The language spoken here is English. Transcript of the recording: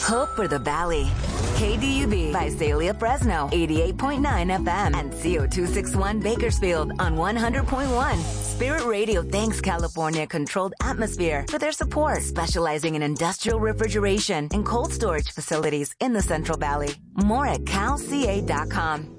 Hope for the Valley. KDUB, Visalia, Fresno, 88.9 FM, and CO261 Bakersfield on 100.1. Spirit Radio thanks California Controlled Atmosphere for their support, specializing in industrial refrigeration and cold storage facilities in the Central Valley. More at calca.com.